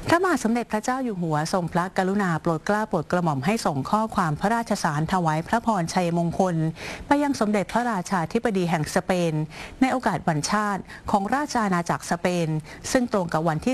พระมหาสมเด็จพระเจ้าอยู่หัวทรงพระกรุณาโปรดเกล้าโปรดกระหม่อมให้ส่งข้อความพระราชสารถวายพระพรชัยมงคลไปยังสมเด็จพระราชาธิบดีแห่งสเปนในโอกาสวันชาติของราชอาณาจักรสเปนซึ่งตรงกับวันที่